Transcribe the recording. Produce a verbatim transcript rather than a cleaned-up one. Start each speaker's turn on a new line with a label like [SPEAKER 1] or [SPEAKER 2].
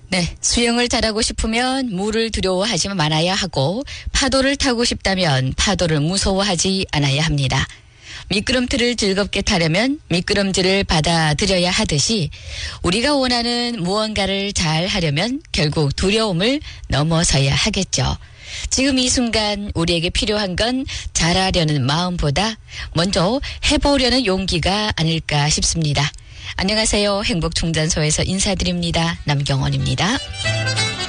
[SPEAKER 1] 네, 수영을 잘하고 싶으면 물을 두려워하지 말아야 하고 파도를 타고 싶다면 파도를 무서워하지 않아야 합니다. 미끄럼틀을 즐겁게 타려면 미끄럼질을 받아들여야 하듯이 우리가 원하는 무언가를 잘 하려면 결국 두려움을 넘어서야 하겠죠. 지금 이 순간 우리에게 필요한 건 잘하려는 마음보다 먼저 해보려는 용기가 아닐까 싶습니다. 안녕하세요. 행복충전소에서 인사드립니다. 남경원입니다.